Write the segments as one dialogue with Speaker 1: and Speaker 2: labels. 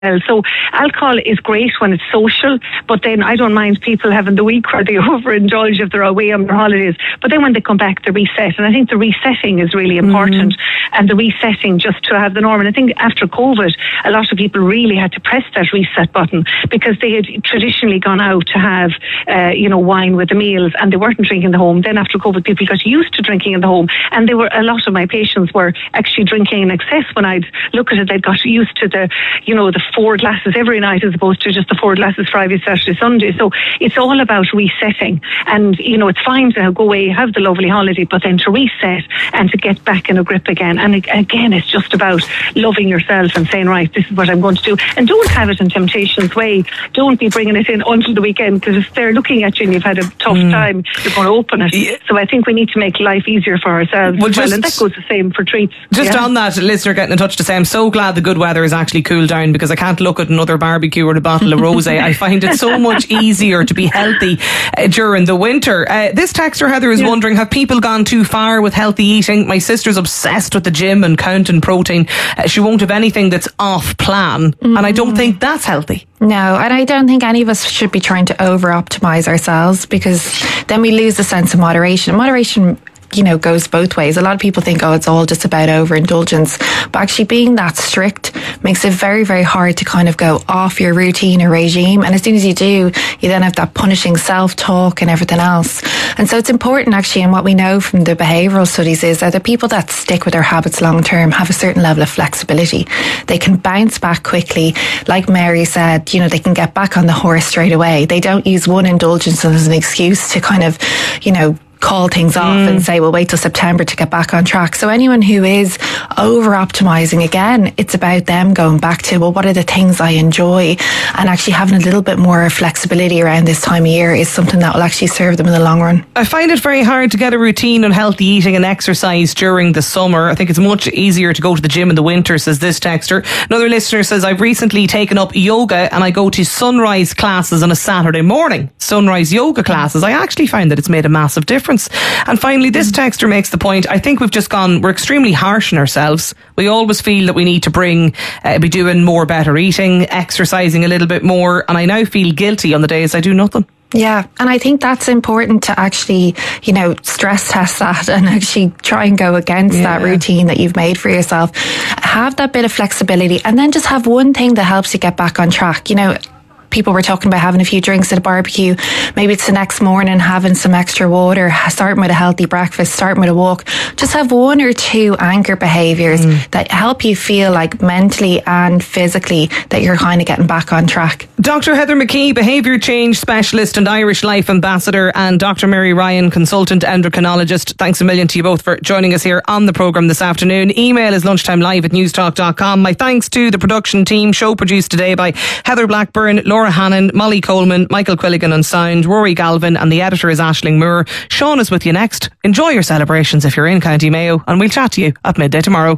Speaker 1: So alcohol is great when it's social, but then I don't mind people having the week where they overindulge if they're away on their holidays. But then when they come back, they reset. And I think the resetting is really important, and the resetting just to have the norm. And I think after COVID, a lot of people really had to press that reset button because they had traditionally gone out to have, wine with the meals, and they weren't drinking in the home. Then after COVID, people got used to drinking in the home, and a lot of my patients were actually drinking in excess. When I'd look at it, they'd got used to the 4 glasses every night as opposed to just the 4 glasses Friday, Saturday, Sunday. So it's all about resetting. And, it's fine to go away, have the lovely holiday, but then to reset and to get back in a grip again. And again, it's just about loving yourself and saying, right, this is what I'm going to do. And don't have it in temptation's way. Don't be bringing it in until the weekend, because if they're looking at you and you've had a tough time, you're going to open it. Yeah. So I think we need to make life easier for ourselves and that goes the same for treats.
Speaker 2: Just on that, listener getting in touch to say, I'm so glad the good weather has actually cooled down, because I can't look at another barbecue or a bottle of rosé. I find it so much easier to be healthy during the winter. This texter, Heather, is wondering, have people gone too far with healthy eating? My sister's obsessed with the gym and counting protein. She won't have anything that's off plan, and I don't think that's healthy.
Speaker 3: No, and I don't think any of us should be trying to over-optimise ourselves, because then we lose the sense of moderation. Moderation, goes both ways. A lot of people think, it's all just about overindulgence. But actually being that strict makes it very, very hard to kind of go off your routine or regime. And as soon as you do, you then have that punishing self-talk and everything else. And so it's important actually, and what we know from the behavioural studies is that the people that stick with their habits long-term have a certain level of flexibility. They can bounce back quickly. Like Mary said, they can get back on the horse straight away. They don't use one indulgence as an excuse to kind of, call things off and say, well, wait till September to get back on track. So anyone who is over-optimising, again, it's about them going back to, well, what are the things I enjoy? And actually having a little bit more flexibility around this time of year is something that will actually serve them in the long run.
Speaker 2: I find it very hard to get a routine on healthy eating and exercise during the summer. I think it's much easier to go to the gym in the winter, says this texter. Another listener says, I've recently taken up yoga and I go to sunrise classes on a Saturday morning. Sunrise yoga classes. I actually find that it's made a massive difference. And finally, this texter makes the point, I think we're extremely harsh on ourselves. We always feel that we need to be doing more better eating, exercising a little bit more, and I now feel guilty on the days I do nothing.
Speaker 3: Yeah, and I think that's important to actually, stress test that and actually try and go against that routine that you've made for yourself. Have that bit of flexibility, and then just have one thing that helps you get back on track. People were talking about having a few drinks at a barbecue. Maybe it's the next morning, having some extra water, starting with a healthy breakfast, starting with a walk. Just have 1 or 2 anchor behaviours that help you feel like mentally and physically that you're kind of getting back on track.
Speaker 2: Dr. Heather McKee, behaviour change specialist and Irish Life ambassador, and Dr. Mary Ryan, consultant endocrinologist. Thanks a million to you both for joining us here on the programme this afternoon. Email is lunchtimelive@newstalk.com. My thanks to the production team, show produced today by Heather Blackburn, Laura Hannon, Molly Coleman, Michael Quilligan on sound, Rory Galvin, and the editor is Aisling Moore. Sean is with you next. Enjoy your celebrations if you're in County Mayo, and we'll chat to you at midday tomorrow.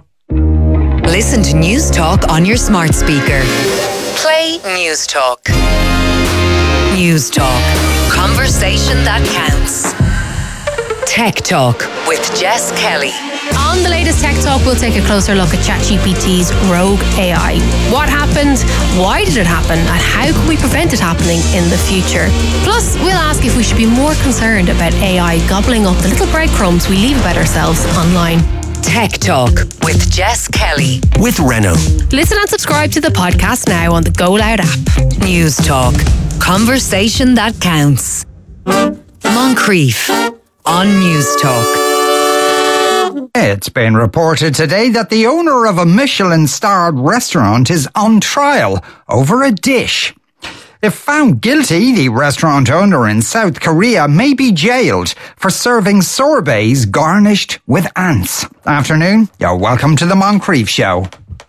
Speaker 4: Listen to News Talk on your smart speaker. Play News Talk. News Talk. Conversation that counts. Tech Talk with Jess Kelly.
Speaker 5: On the latest Tech Talk, we'll take a closer look at ChatGPT's rogue AI. What happened? Why did it happen? And how can we prevent it happening in the future? Plus, we'll ask if we should be more concerned about AI gobbling up the little breadcrumbs we leave about ourselves online.
Speaker 4: Tech Talk with Jess Kelly. With Renault.
Speaker 5: Listen and subscribe to the podcast now on the Go Loud app.
Speaker 4: News Talk. Conversation that counts. Moncrief on News Talk.
Speaker 6: It's been reported today that the owner of a Michelin-starred restaurant is on trial over a dish. If found guilty, the restaurant owner in South Korea may be jailed for serving sorbets garnished with ants. Afternoon, you're welcome to the Moncrief Show.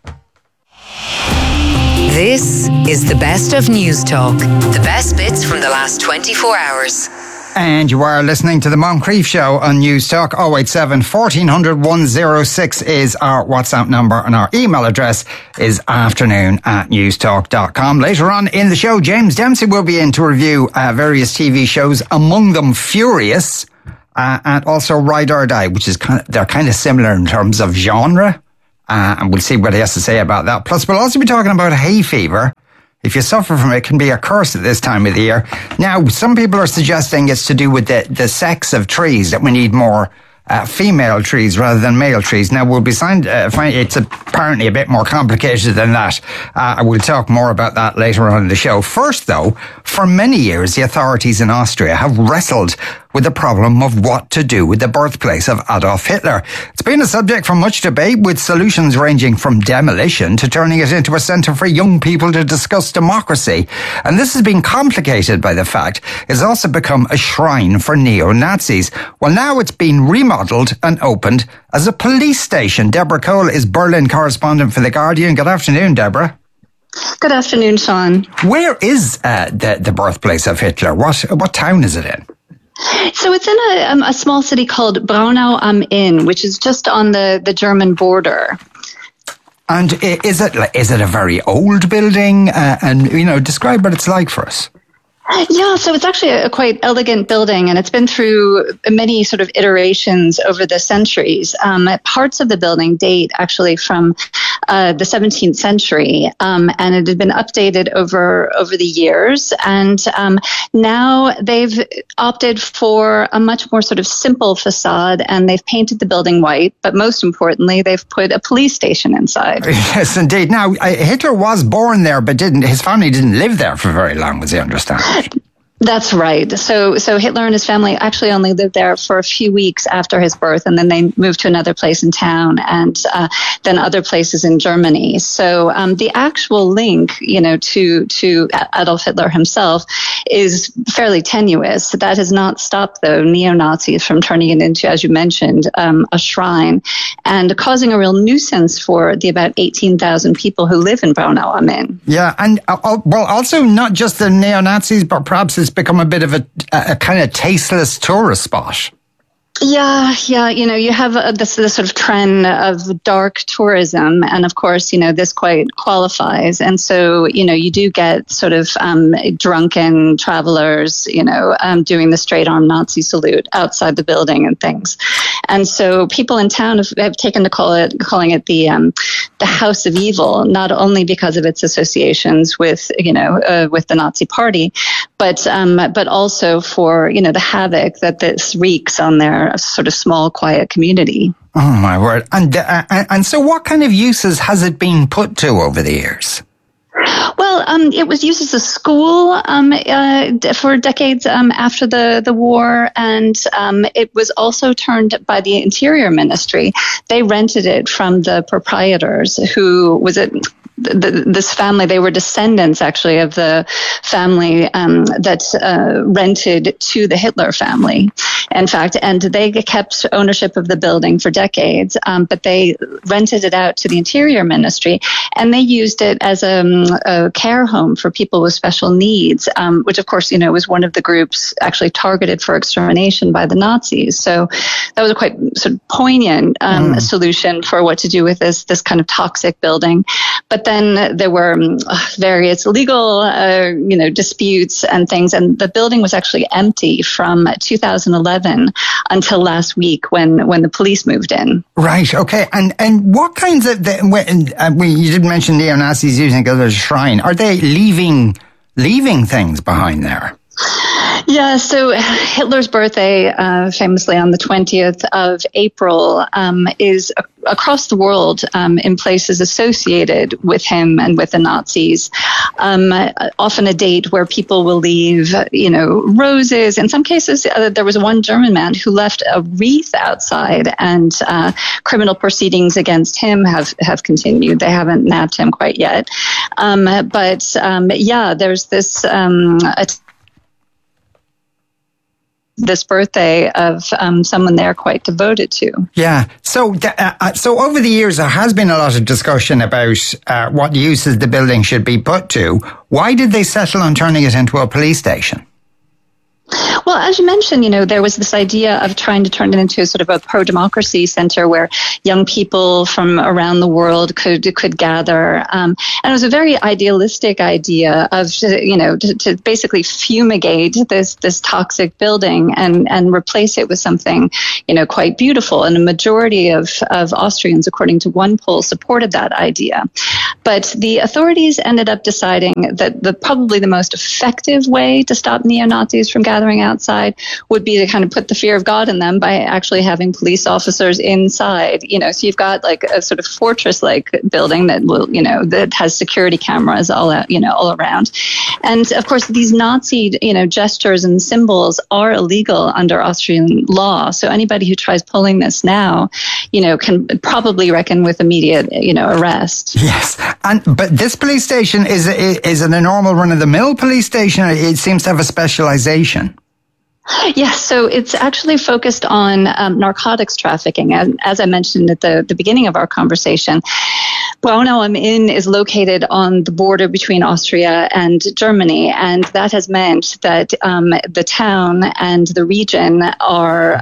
Speaker 4: This is the best of News Talk. The best bits from the last 24 hours.
Speaker 6: And you are listening to the Moncrief Show on News Talk. 087 1400 106 is our WhatsApp number, and our email address is afternoon@newstalk.com. Later on in the show, James Dempsey will be in to review various TV shows, among them Furious, and also Ride or Die, which is they're kind of similar in terms of genre. And we'll see what he has to say about that. Plus, we'll also be talking about hay fever. If you suffer from it, it can be a curse at this time of the year. Now, some people are suggesting it's to do with the sex of trees, that we need more female trees rather than male trees. Now, we'll be it's apparently a bit more complicated than that. We'll talk more about that later on in the show. First, though, for many years, the authorities in Austria have wrestled with the problem of what to do with the birthplace of Adolf Hitler. It's been a subject for much debate, with solutions ranging from demolition to turning it into a centre for young people to discuss democracy. And this has been complicated by the fact it's also become a shrine for neo-Nazis. Well, now it's been remodeled and opened as a police station. Deborah Cole is Berlin correspondent for The Guardian. Good afternoon, Deborah.
Speaker 7: Good afternoon, Sean.
Speaker 6: Where is the birthplace of Hitler? What town is it in?
Speaker 7: So it's in a small city called Braunau am Inn, which is just on the German border.
Speaker 6: And is it a very old building? And describe what it's like for us.
Speaker 7: Yeah, so it's actually a quite elegant building, and it's been through many sort of iterations over the centuries. Parts of the building date actually from the 17th century, and it had been updated over the years. And now they've opted for a much more sort of simple facade, and they've painted the building white. But most importantly, they've put a police station inside.
Speaker 6: Yes, indeed. Now, Hitler was born there, but his family didn't live there for very long, as I understand.
Speaker 7: That's right. So Hitler and his family actually only lived there for a few weeks after his birth, and then they moved to another place in town, and then other places in Germany. So the actual link, to Adolf Hitler himself is fairly tenuous. That has not stopped, though, neo-Nazis from turning it into, as you mentioned, a shrine, and causing a real nuisance for the about 18,000 people who live in Braunau am Inn.
Speaker 6: Yeah, and also not just the neo-Nazis, but perhaps it's become a bit of a kind of tasteless tourist spot.
Speaker 7: Yeah. You have this sort of trend of dark tourism. And of course, this quite qualifies. And so, you do get sort of drunken travelers, doing the straight arm Nazi salute outside the building and things. And so people in town have taken to calling it the House of Evil, not only because of its associations with, with the Nazi Party, but also for, the havoc that this wreaks on their sort of small, quiet community.
Speaker 6: Oh, my word. And so what kind of uses has it been put to over the years?
Speaker 7: Well, it was used as a school for decades after the war, and it was also turned by the Interior Ministry. They rented it from the proprietors, who was this family. They were descendants, actually, of the family that rented to the Hitler family, in fact, and they kept ownership of the building for decades, but they rented it out to the Interior Ministry, and they used it as a care home for people with special needs, which, of course, was one of the groups actually targeted for extermination by the Nazis. So that was a quite sort of poignant solution for what to do with this kind of toxic building. But then there were various legal, disputes and things, and the building was actually empty from 2011 until last week when the police moved in.
Speaker 6: Right. Okay. And what kinds of you did mention neo-Nazis using it as a shrine. Are they leaving things behind there?
Speaker 7: Yeah, so Hitler's birthday, famously on the 20th of April, is across the world in places associated with him and with the Nazis. Often a date where people will leave, roses. In some cases, there was one German man who left a wreath outside, and criminal proceedings against him have continued. They haven't nabbed him quite yet. There's this birthday of someone they're quite devoted to.
Speaker 6: Yeah. So over the years, there has been a lot of discussion about what uses the building should be put to. Why did they settle on turning it into a police station?
Speaker 7: Well, as you mentioned, there was this idea of trying to turn it into sort of a pro-democracy center where young people from around the world could gather. And it was a very idealistic idea of, to basically fumigate this toxic building and replace it with something, quite beautiful. And a majority of Austrians, according to one poll, supported that idea. But the authorities ended up deciding that probably the most effective way to stop neo-Nazis from gathering outside would be to kind of put the fear of God in them by actually having police officers inside. So you've got like a sort of fortress-like building that will, that has security cameras all around. And of course, these Nazi, gestures and symbols are illegal under Austrian law. So anybody who tries pulling this now, can probably reckon with immediate, arrest.
Speaker 6: Yes. But this police station, is it a normal run-of-the-mill police station? It seems to have a specialization.
Speaker 7: Yes, so it's actually focused on narcotics trafficking. And as I mentioned at the beginning of our conversation, Braunau am Inn is located on the border between Austria and Germany. And that has meant that the town and the region are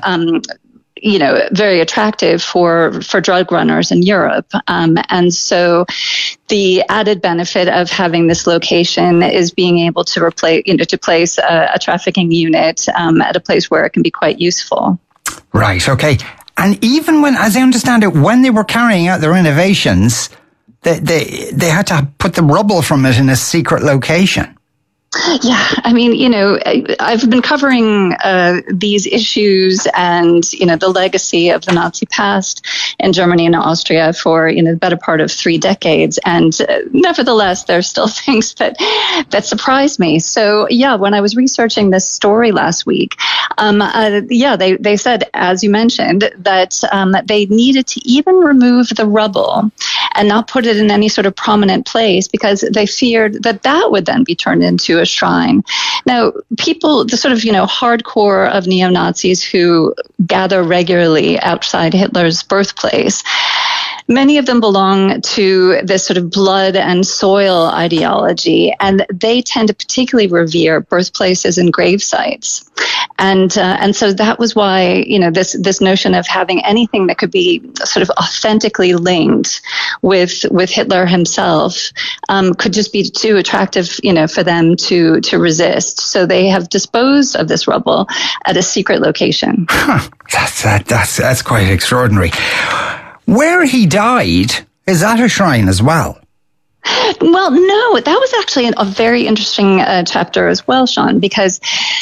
Speaker 7: very attractive for drug runners in Europe. And so the added benefit of having this location is being able to place a trafficking unit at a place where it can be quite useful.
Speaker 6: Right. Okay. And even when, as I understand it, when they were carrying out the renovations, they had to put the rubble from it in a secret location.
Speaker 7: Yeah, I mean, I've been covering these issues and, the legacy of the Nazi past in Germany and Austria for, the better part of 3 decades. And nevertheless, there's still things that surprise me. So, yeah, when I was researching this story last week, they said, as you mentioned, that they needed to even remove the rubble and not put it in any sort of prominent place because they feared that would then be turned into a shrine. Now, people, the sort of, hardcore of neo-Nazis who gather regularly outside Hitler's birthplace, many of them belong to this sort of blood and soil ideology, and they tend to particularly revere birthplaces and grave sites. And so that was why, this notion of having anything that could be sort of authentically linked with Hitler himself could just be too attractive, for them to resist. So they have disposed of this rubble at a secret location.
Speaker 6: That's quite extraordinary. Where he died, is that a shrine as well?
Speaker 7: Well, no, that was actually a very interesting chapter as well, Sean, because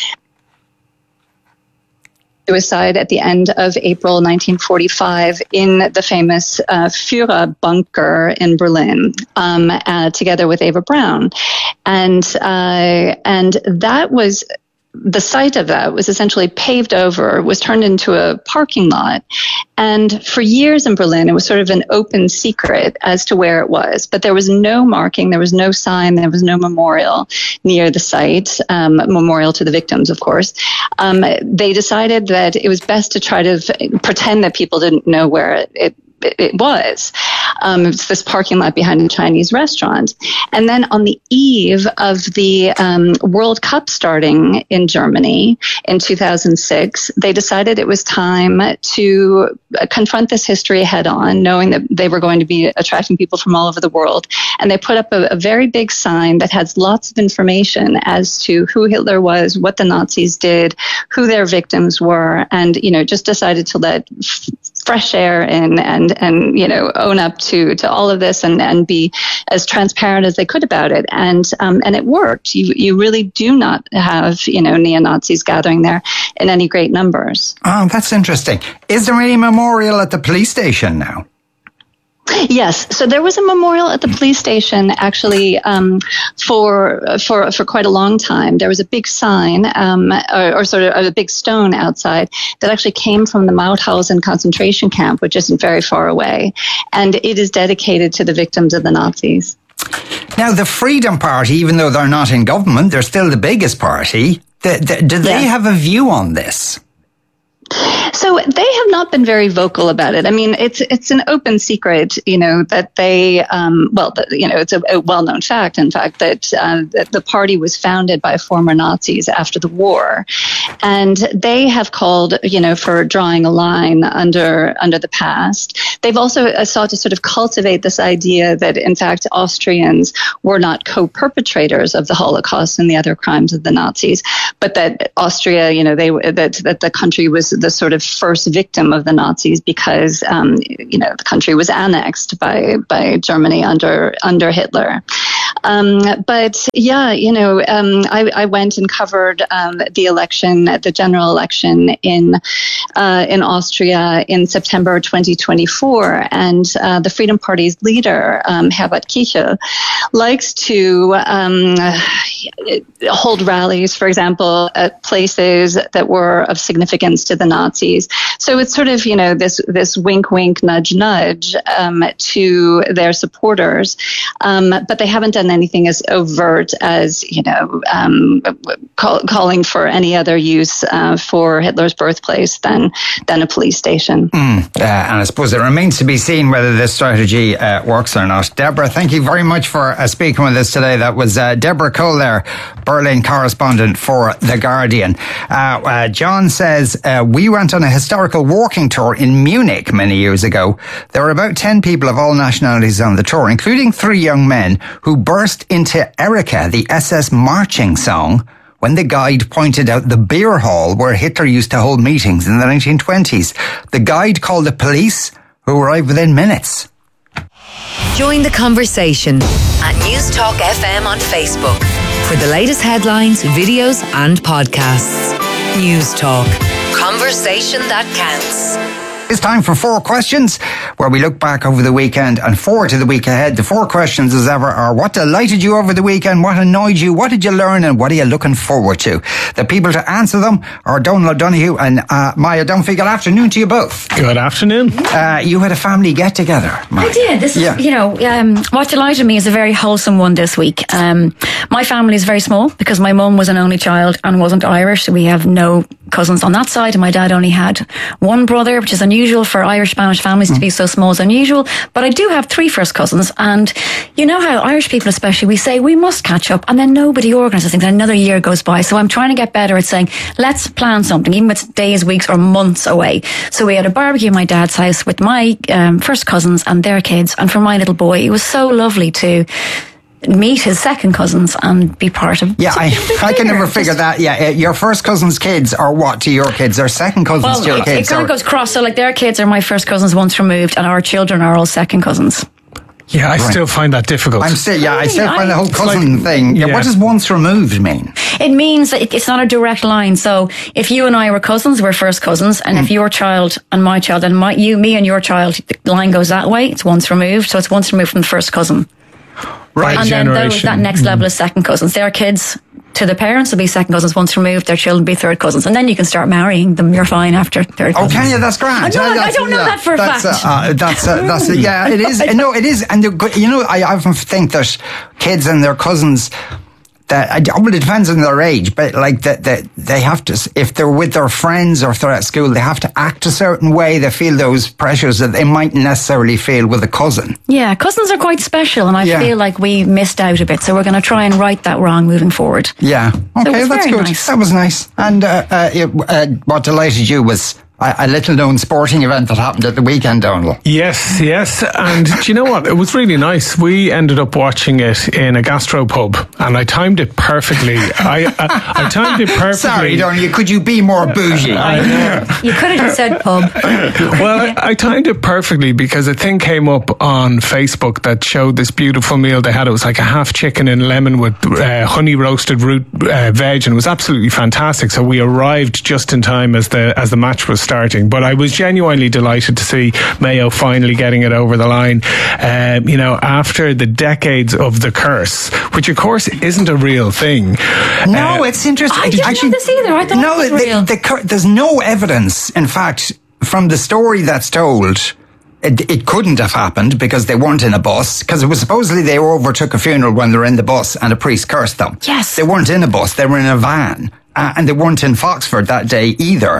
Speaker 7: suicide at the end of April 1945 in the famous Führer bunker in Berlin, together with Eva Braun, and that was. The site of that was essentially paved over, was turned into a parking lot. And for years in Berlin, it was sort of an open secret as to where it was. But there was no marking, there was no sign, there was no memorial near the site, memorial to the victims, of course. They decided that it was best to try to pretend that people didn't know where it was. It was this parking lot behind a Chinese restaurant. And then on the eve of the World Cup starting in Germany in 2006, they decided it was time to confront this history head on, knowing that they were going to be attracting people from all over the world. And they put up a very big sign that has lots of information as to who Hitler was, what the Nazis did, who their victims were, and, just decided to let fresh air in and own up to all of this and be as transparent as they could about it. And it worked. You really do not have, neo-Nazis gathering there in any great numbers.
Speaker 6: Oh, that's interesting. Is there any memorial at the police station now?
Speaker 7: Yes. So there was a memorial at the police station actually for quite a long time. There was a big sign or sort of a big stone outside that actually came from the Mauthausen concentration camp, which isn't very far away. And it is dedicated to the victims of the Nazis.
Speaker 6: Now, the Freedom Party, even though they're not in government, they're still the biggest party. Do they have a view on this?
Speaker 7: So they have not been very vocal about it. I mean, it's an open secret, that they, it's a well-known fact, in fact, that the party was founded by former Nazis after the war. And they have called, for drawing a line under the past. They've also sought to sort of cultivate this idea that, in fact, Austrians were not co-perpetrators of the Holocaust and the other crimes of the Nazis, but that Austria, that the country was the sort of first victim of the Nazis because, the country was annexed by Germany under Hitler. But yeah, I went and covered the general election in Austria in September 2024, and the Freedom Party's leader, Herbert Kickl, likes to hold rallies, for example, at places that were of significance to the Nazis. So it's sort of, this wink, wink, nudge, nudge to their supporters, but they haven't done anything as overt as, calling for any other use for Hitler's birthplace than a police station.
Speaker 6: And I suppose it remains to be seen whether this strategy works or not. Deborah, thank you very much for speaking with us today. That was Deborah Cole there, Berlin correspondent for The Guardian. John says, we went on a historical walking tour in Munich many years ago. There were about 10 people of all nationalities on the tour, including 3 young men who burst into Erika, the SS marching song, when the guide pointed out the beer hall where Hitler used to hold meetings in the 1920s. The guide called the police, who arrived within minutes.
Speaker 4: Join the conversation at News Talk FM on Facebook for the latest headlines, videos and podcasts. News Talk. Conversation that counts.
Speaker 6: It's time for 4 questions, where we look back over the weekend and forward to the week ahead. The 4 questions, as ever, are: what delighted you over the weekend? What annoyed you? What did you learn? And what are you looking forward to? The people to answer them are Donald O'Donoghue and Maya Dunphy. Good afternoon to you both.
Speaker 8: Good afternoon.
Speaker 6: You had a family get-together, Maya.
Speaker 9: I did. This is, what delighted me is a very wholesome one this week. My family is very small because my mum was an only child and wasn't Irish. So we have no cousins on that side, and my dad only had one brother, which is unusual for Irish Spanish families to be so small is unusual. But I do have 3 first cousins, and you know how Irish people especially, we say we must catch up, and then nobody organises things, and another year goes by. So I'm trying to get better at saying, let's plan something, even if it's days, weeks or months away. So we had a barbecue at my dad's house with my first cousins and their kids, and for my little boy, it was so lovely to meet his second cousins and be part of.
Speaker 6: Yeah, I can never figure that. Yeah, your first cousin's kids are what to your kids? Their second cousins to your kids?
Speaker 9: It kind of goes cross. So like their kids are my first cousins once removed, and our children are all second cousins.
Speaker 8: Yeah, I still find that difficult.
Speaker 6: I still find the whole cousin thing. Yeah, what does once removed mean?
Speaker 9: It means that it's not a direct line. So if you and I were cousins, we're first cousins, and if your child and my child and me and your child, the line goes that way, it's once removed. So it's once removed from the first cousin.
Speaker 6: Right.
Speaker 9: And then that next level is second cousins. Their kids to the parents will be second cousins once removed. Their children will be third cousins, and then you can start marrying them. You're fine after third cousins.
Speaker 6: Okay, yeah, that's grand.
Speaker 9: I don't know that for a fact.
Speaker 6: Yeah, it is. No, it is. And I often think that kids and their cousins, it depends on their age, but like that they have to, if they're with their friends or if they're at school, they have to act a certain way. They feel those pressures that they mightn't necessarily feel with a cousin.
Speaker 9: Yeah, cousins are quite special, and I feel like we missed out a bit. So we're going to try and right that wrong moving forward.
Speaker 6: Yeah, okay,
Speaker 9: so
Speaker 6: that's good. Nice. That was nice. And what delighted you was a little-known sporting event that happened at the weekend, Donald.
Speaker 8: Yes. And do you know what? It was really nice. We ended up watching it in a gastropub, and I timed it perfectly. I timed it perfectly.
Speaker 6: Sorry, Donald, could you be more bougie?
Speaker 8: I know.
Speaker 9: You could have just said pub.
Speaker 8: Well, I timed it perfectly because a thing came up on Facebook that showed this beautiful meal they had. It was like a half chicken and lemon with honey roasted root veg, and it was absolutely fantastic. So we arrived just in time as the match was starting, but I was genuinely delighted to see Mayo finally getting it over the line. After the decades of the curse, which of course isn't a real thing.
Speaker 6: No, it's interesting.
Speaker 9: I didn't know this either. I thought it was real.
Speaker 6: There's no evidence, in fact, from the story that's told. It couldn't have happened because they weren't in a bus, because it was supposedly they overtook a funeral when they were in the bus and a priest cursed them.
Speaker 9: Yes.
Speaker 6: They weren't in a bus, they were in a van. And they weren't in Foxford that day either.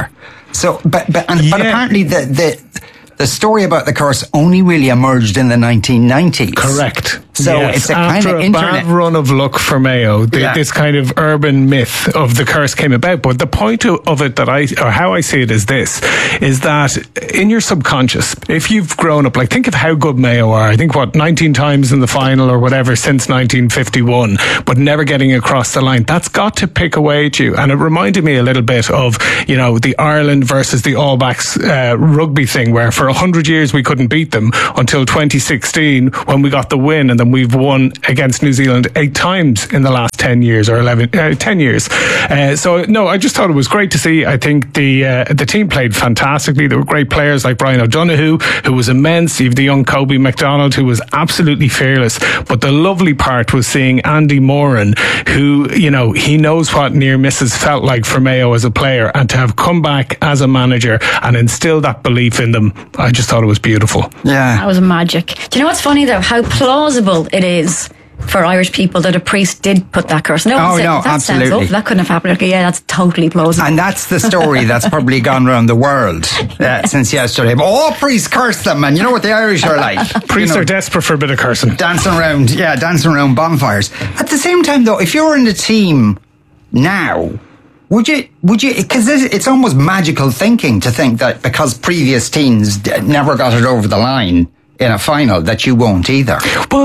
Speaker 6: So, but apparently the story about the curse only really emerged in the 1990s.
Speaker 8: Correct.
Speaker 6: So
Speaker 8: yes.
Speaker 6: it's a
Speaker 8: After
Speaker 6: kind of
Speaker 8: a
Speaker 6: internet
Speaker 8: bad run of luck for Mayo, this kind of urban myth of the curse came about. But the point of it or how I see it is this, is that in your subconscious, if you've grown up, like think of how good Mayo are. I think 19 times in the final or whatever since 1951, but never getting across the line. That's got to pick away at you. And it reminded me a little bit of, the Ireland versus the All Blacks rugby thing, where for 100 years we couldn't beat them until 2016 when we got the win, and then we've won against New Zealand 8 times in the last 10 years or 10 years. So no, I just thought it was great to see. I think the team played fantastically. There were great players like Brian O'Donoghue, who was immense. You've the young Kobe McDonald, who was absolutely fearless. But the lovely part was seeing Andy Moran, who, he knows what near misses felt like for Mayo as a player, and to have come back as a manager and instill that belief in them, I just thought it was beautiful.
Speaker 6: Yeah.
Speaker 9: That was magic. Do you know what's funny though? How plausible it is for Irish people that a priest did put that curse.
Speaker 6: No, absolutely.
Speaker 9: That couldn't have happened. Okay, yeah, that's totally plausible.
Speaker 6: And that's the story that's probably gone around the world since yesterday. But all priests curse them, and you know what the Irish are like.
Speaker 8: Priests are desperate for a bit of cursing.
Speaker 6: Dancing around bonfires. At the same time, though, if you're in the team now, would you? Because it's almost magical thinking to think that because previous teams never got it over the line in a final, that you won't either.
Speaker 8: Well,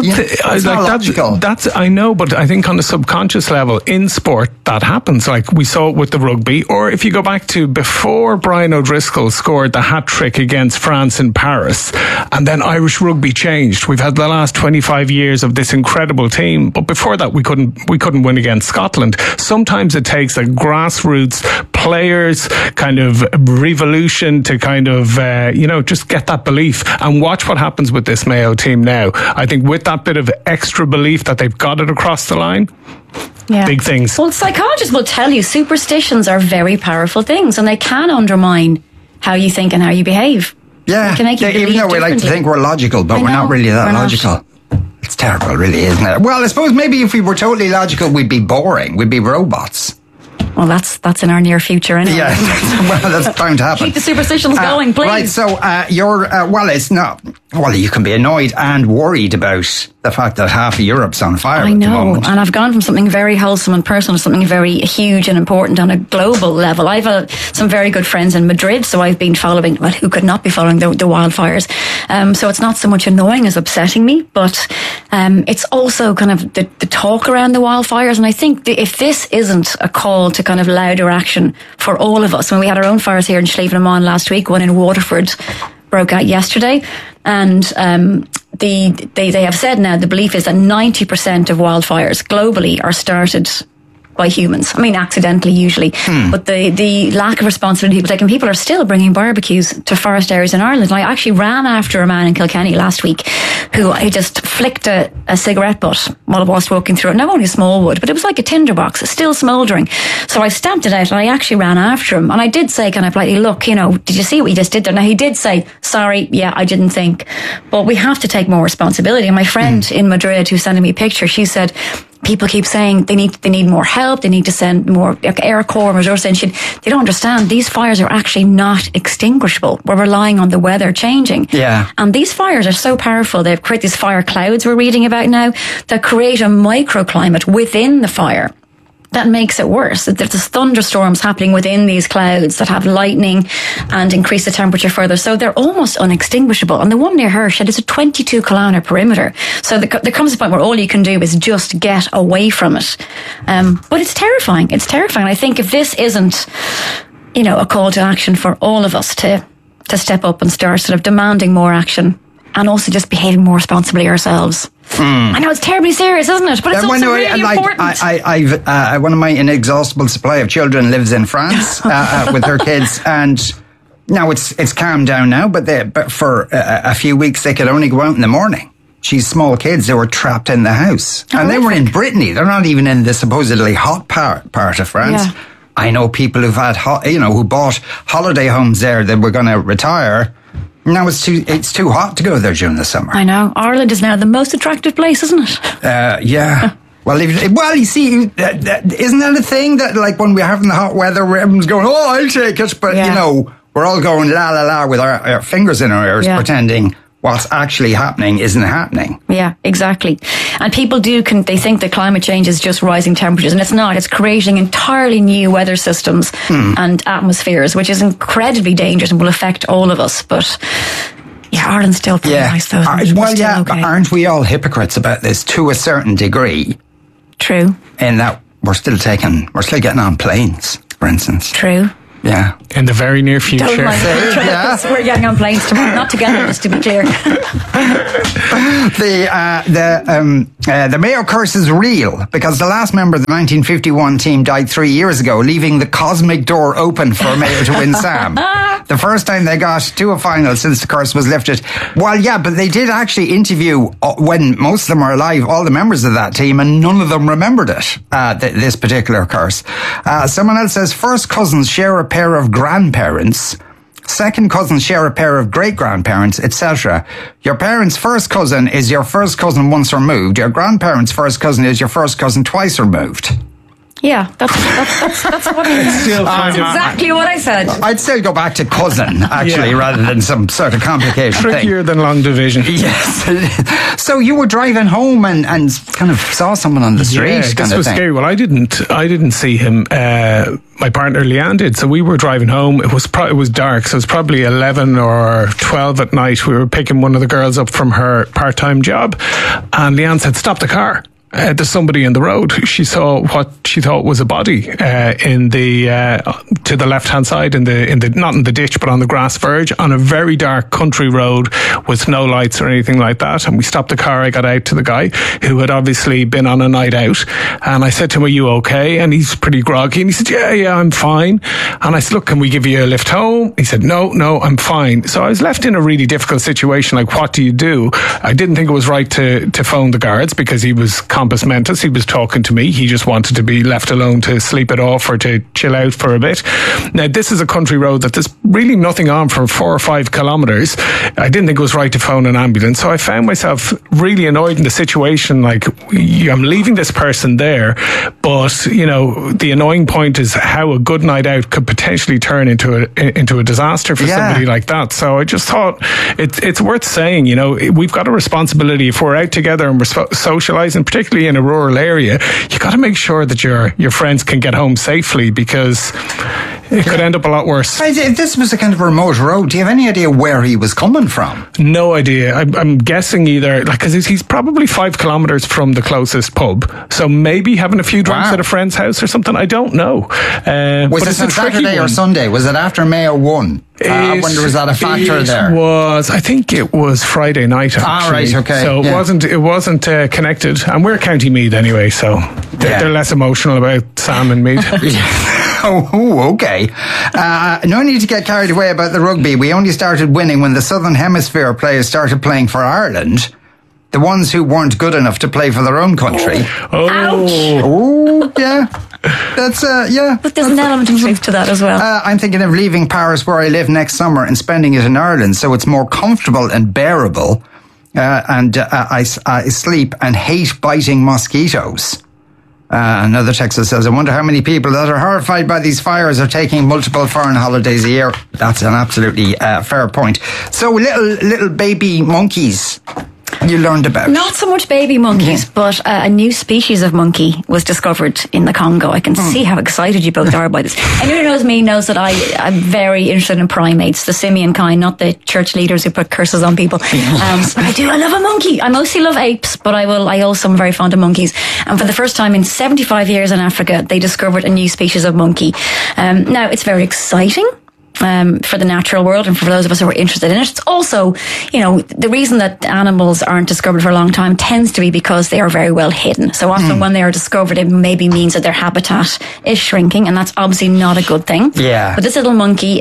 Speaker 8: that's I know, but I think on a subconscious level in sport that happens. Like we saw it with the rugby, or if you go back to before Brian O'Driscoll scored the hat trick against France in Paris, and then Irish rugby changed. We've had the last 25 years of this incredible team, but before that we couldn't win against Scotland. Sometimes it takes a grassroots players kind of revolution to kind of just get that belief, and watch what happens with this Mayo team now. I think with that bit of extra belief that they've got it across the line, big things.
Speaker 9: Well, psychologists will tell you superstitions are very powerful things, and they can undermine how you think and how you behave.
Speaker 6: Yeah,
Speaker 9: they can make you
Speaker 6: even though we like to think we're logical, but we're not really that logical. It's terrible, really, isn't it? Well, I suppose maybe if we were totally logical, we'd be boring. We'd be robots.
Speaker 9: Well, that's in our near future anyway.
Speaker 6: Yeah, well, that's bound to happen.
Speaker 9: Keep the superstitions going, please.
Speaker 6: Right, so it's not... Well, you can be annoyed and worried about the fact that half of Europe's on fire at the moment.
Speaker 9: And I've gone from something very wholesome and personal to something very huge and important on a global level. I've some very good friends in Madrid, so I've been following, well, who could not be following the wildfires. So it's not so much annoying as upsetting me, but it's also kind of the talk around the wildfires. And I think if this isn't a call to kind of louder action for all of us, when we had our own fires here in Slieve na Mon last week, one in Waterford broke out yesterday, and they have said now the belief is that 90% of wildfires globally are started by humans. I mean, accidentally usually. But the lack of responsibility people taking, people are still bringing barbecues to forest areas in Ireland. And I actually ran after a man in Kilkenny last week who I just flicked a cigarette butt while I was walking through it. Now only a small wood, but it was like a tinderbox. It's still smouldering. So I stamped it out and I actually ran after him. And I did say kind of like, look, did you see what you just did there? Now he did say, sorry, yeah, I didn't think. But we have to take more responsibility. And my friend in Madrid who's sending me a picture, she said, people keep saying they need more help, they need to send more Air Corps resources. They don't understand these fires are actually not extinguishable. We're relying on the weather changing. Yeah. And these fires are so powerful. They create these fire clouds we're reading about now that create a microclimate within the fire that makes it worse. There's thunderstorms happening within these clouds that have lightning and increase the temperature further. So they're almost unextinguishable. And the one near Hersh, it's a 22 kilometre perimeter. So there comes a point where all you can do is just get away from it. But it's terrifying. It's terrifying. I think if this isn't, a call to action for all of us to step up and start sort of demanding more action and also just behaving more responsibly ourselves. I know it's terribly serious, isn't it? But it's also really important.
Speaker 6: I've one of my inexhaustible supply of children lives in France with her kids, and now it's calmed down now. But for a few weeks they could only go out in the morning. She's small kids; they were trapped in the house, and they were in Brittany. They're not even in the supposedly hot part of France. Yeah. I know people who've had who bought holiday homes there that were going to retire. Now it's too hot to go there during the summer.
Speaker 9: I know. Ireland is now the most attractive place, isn't it?
Speaker 6: Yeah. Well, you see, isn't that a thing that, like, when we're having the hot weather, everyone's going, "Oh, I'll take it," but we're all going la la la with our fingers in our ears, pretending what's actually happening isn't happening.
Speaker 9: Yeah, exactly. And people they think that climate change is just rising temperatures, and it's not. It's creating entirely new weather systems and atmospheres, which is incredibly dangerous and will affect all of us. But yeah, Ireland's still pretty nice though.
Speaker 6: But aren't we all hypocrites about this to a certain degree?
Speaker 9: True.
Speaker 6: In that we're still getting on planes, for instance.
Speaker 9: True.
Speaker 6: Yeah.
Speaker 8: In the very near future.
Speaker 9: Don't mind We're getting on planes tomorrow, not together, just to be clear.
Speaker 6: The Mayo curse is real because the last member of the 1951 team died 3 years ago, leaving the cosmic door open for Mayo to win Sam. The first time they got to a final since the curse was lifted. Well, yeah, but they did actually interview, when most of them are alive, all the members of that team, and none of them remembered it, this particular curse. Someone else says, first cousins share a pair of grandparents. Second cousins share a pair of great-grandparents, etc. Your parents' first cousin is your first cousin once removed. Your grandparents' first cousin is your first cousin twice removed.
Speaker 9: Yeah, that's what exactly what I said.
Speaker 6: I'd still go back to cousin, actually, rather than some sort of complicated
Speaker 8: Trickier
Speaker 6: thing.
Speaker 8: than long division.
Speaker 6: Yes. So you were driving home and kind of saw someone on the street.
Speaker 8: Yeah, this was scary. Well, I didn't see him. My partner Leanne did. So we were driving home. It was dark, so it was probably 11 or 12 at night. We were picking one of the girls up from her part-time job, and Leanne said, "Stop the car. There's somebody in the road." She saw what she thought was a body in the to the left hand side, in the not in the ditch but on the grass verge on a very dark country road with no lights or anything like that. And we stopped the car. I got out to the guy who had obviously been on a night out, and I said to him, "Are you okay?" And he's pretty groggy, and he said, "Yeah, I'm fine." And I said, "Look, can we give you a lift home?" He said, "No, I'm fine." So I was left in a really difficult situation. Like, what do you do? I didn't think it was right to phone the guards because he was compos mentis. He was talking to me. He just wanted to be left alone to sleep it off or to chill out for a bit. Now, this is a country road that there's really nothing on for 4 or 5 kilometres. I didn't think it was right to phone an ambulance. So I found myself really annoyed in the situation. Like, I'm leaving this person there, but, you know, the annoying point is how a good night out could potentially turn into a disaster for somebody like that. So I just thought it's worth saying, you know, we've got a responsibility if we're out together and we're socialising, particularly in a rural area. You got to make sure that your friends can get home safely, because it could end up a lot worse.
Speaker 6: If this was a kind of remote road, do you have any idea where he was coming from?
Speaker 8: No idea. I'm guessing either, like, because he's probably 5 kilometres from the closest pub, so maybe having a few drinks at a friend's house or something. I don't know.
Speaker 6: Was it on Saturday or Sunday? Was it after Mayo won? I wonder, was that a factor there?
Speaker 8: I think it was Friday night, actually.
Speaker 6: Right, okay.
Speaker 8: So it wasn't connected, and we're County Meath anyway, so they're less emotional about Sam and Meath.
Speaker 6: Oh, okay. No need to get carried away about the rugby. We only started winning when the Southern Hemisphere players started playing for Ireland. The ones who weren't good enough to play for their own country. Oh, yeah. That's,
Speaker 9: But there's an element of truth to that as well.
Speaker 6: I'm thinking of leaving Paris, where I live, next summer and spending it in Ireland, so it's more comfortable and bearable. I sleep and hate biting mosquitoes. Another texter says, I wonder how many people that are horrified by these fires are taking multiple foreign holidays a year. That's an absolutely fair point. So little baby monkeys you learned about.
Speaker 9: Not so much baby monkeys, but a new species of monkey was discovered in the Congo. I can see how excited you both are by this. Anyone who knows me knows that I'm very interested in primates, the simian kind, not the church leaders who put curses on people. But I love a monkey. I mostly love apes, but I also am very fond of monkeys. And for the first time in 75 years in Africa, they discovered a new species of monkey. Now, it's very exciting. For the natural world and for those of us who are interested in it. It's also, you know, the reason that animals aren't discovered for a long time tends to be because they are very well hidden. So often when they are discovered, it maybe means that their habitat is shrinking, and that's obviously not a good thing.
Speaker 6: Yeah.
Speaker 9: But this little monkey,